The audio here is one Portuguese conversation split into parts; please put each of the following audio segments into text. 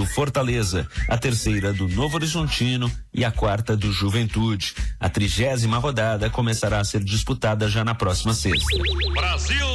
Fortaleza, a terceira do Novo Horizontino e a quarta do Juventude. A 30ª rodada começará a ser disputada já na próxima sexta. Brasil!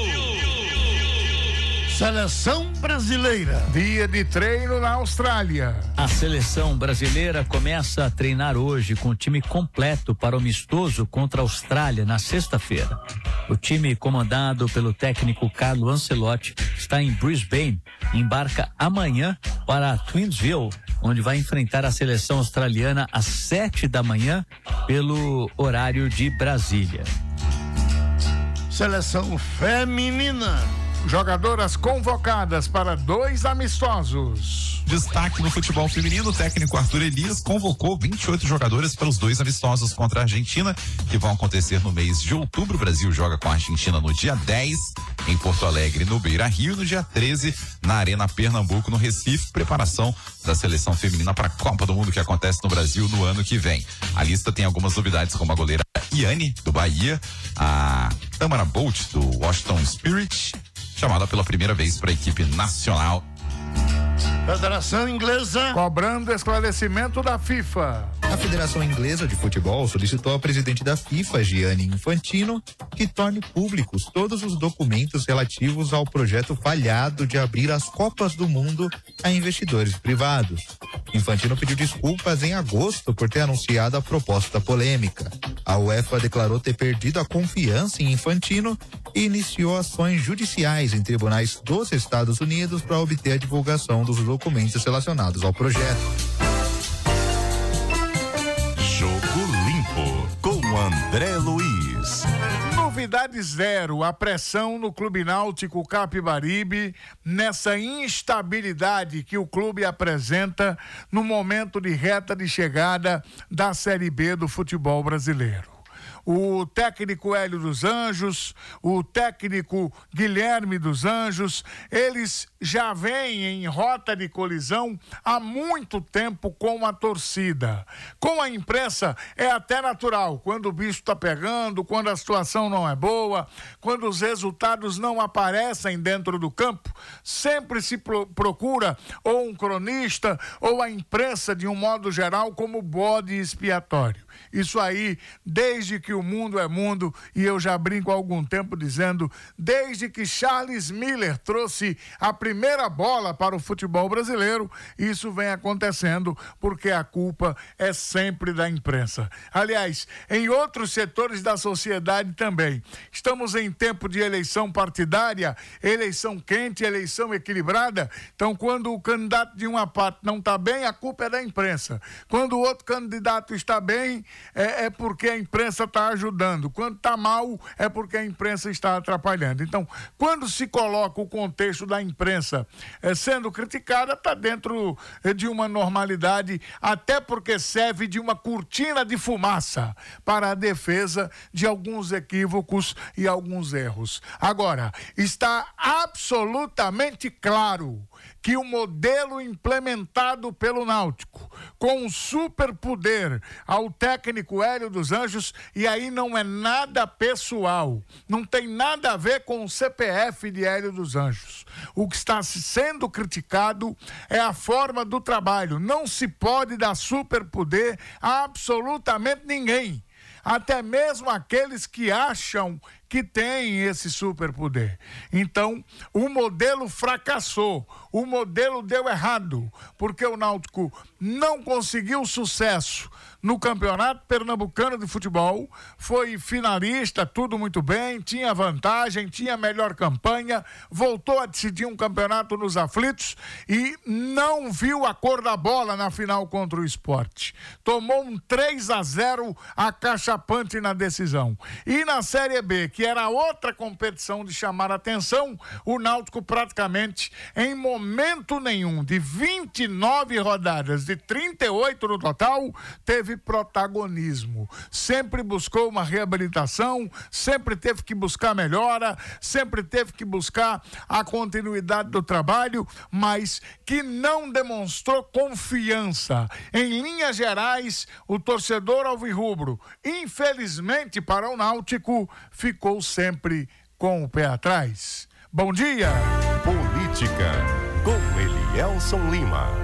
Seleção brasileira. Dia de treino na Austrália. A seleção brasileira começa a treinar hoje com o time completo para o amistoso contra a Austrália na sexta-feira. O time comandado pelo técnico Carlo Ancelotti está em Brisbane e embarca amanhã para Townsville, onde vai enfrentar a seleção australiana às 7 da manhã pelo horário de Brasília. Seleção feminina. Jogadoras convocadas para 2 amistosos. Destaque no futebol feminino, o técnico Arthur Elias convocou 28 jogadoras para os 2 amistosos contra a Argentina, que vão acontecer no mês de outubro. O Brasil joga com a Argentina no dia 10, em Porto Alegre, no Beira-Rio, no dia 13, na Arena Pernambuco, no Recife. Preparação da seleção feminina para a Copa do Mundo que acontece no Brasil no ano que vem. A lista tem algumas novidades, como a goleira Iane, do Bahia, a Tamara Bolt, do Washington Spirit, chamada pela primeira vez para a equipe nacional. Federação Inglesa cobrando esclarecimento da FIFA. A Federação Inglesa de Futebol solicitou ao presidente da FIFA, Gianni Infantino, que torne públicos todos os documentos relativos ao projeto falhado de abrir as Copas do Mundo a investidores privados. Infantino pediu desculpas em agosto por ter anunciado a proposta polêmica. A UEFA declarou ter perdido a confiança em Infantino e iniciou ações judiciais em tribunais dos Estados Unidos para obter a divulgação dos documentos relacionados ao projeto. Jogo Limpo com André Luiz. Novidade zero, a pressão no Clube Náutico Capibaribe nessa instabilidade que o clube apresenta no momento de reta de chegada da Série B do futebol brasileiro. O técnico Hélio dos Anjos, o técnico Guilherme dos Anjos, eles já vêm em rota de colisão há muito tempo com a torcida. Com a imprensa é até natural, quando o bicho está pegando, quando a situação não é boa, quando os resultados não aparecem dentro do campo, sempre se procura ou um cronista ou a imprensa de um modo geral como bode expiatório. Isso aí, desde que o mundo é mundo, e eu já brinco há algum tempo dizendo, desde que Charles Miller trouxe a primeira bola para o futebol brasileiro, isso vem acontecendo porque a culpa é sempre da imprensa. Aliás, em outros setores da sociedade também. Estamos em tempo de eleição partidária, eleição quente, eleição equilibrada, então quando o candidato de uma parte não está bem, a culpa é da imprensa. Quando o outro candidato está bem, é porque a imprensa está ajudando. Quando está mal, é porque a imprensa está atrapalhando. Então, quando se coloca o contexto da imprensa sendo criticada, está dentro de uma normalidade, até porque serve de uma cortina de fumaça para a defesa de alguns equívocos e alguns erros. Agora, está absolutamente claro que o modelo implementado pelo Náutico, com um superpoder ao técnico Hélio dos Anjos, e aí não é nada pessoal, não tem nada a ver com o CPF de Hélio dos Anjos. O que está sendo criticado é a forma do trabalho. Não se pode dar superpoder a absolutamente ninguém. Até mesmo aqueles que acham que têm esse superpoder. Então, o modelo fracassou, o modelo deu errado, porque o Náutico não conseguiu sucesso no Campeonato Pernambucano de Futebol, foi finalista, tudo muito bem, tinha vantagem, tinha melhor campanha, voltou a decidir um campeonato nos aflitos e não viu a cor da bola na final contra o Sport. Tomou um 3-0 acachapante na decisão. E na Série B, que era outra competição de chamar a atenção, o Náutico praticamente, em momento nenhum, de 29 rodadas, de 38 no total, teve protagonismo. Sempre buscou uma reabilitação, sempre teve que buscar melhora, sempre teve que buscar a continuidade do trabalho, mas que não demonstrou confiança. Em linhas gerais, o torcedor alvirrubro, infelizmente para o Náutico, ficou sempre com o pé atrás. Bom dia! Política, com Elielson Lima.